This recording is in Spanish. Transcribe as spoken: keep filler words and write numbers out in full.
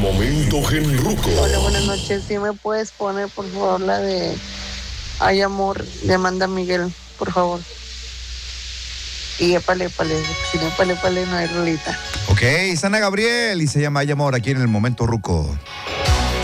momento genruco. Hola, buenas noches. ¿Sí me puedes poner, por favor, la de Hay Amor de Amanda Miguel, por favor? Y épale, épale, si no épale, épale, no hay rolita. Ok, Sana Gabriel y se llama Hay Amor aquí en el momento ruco.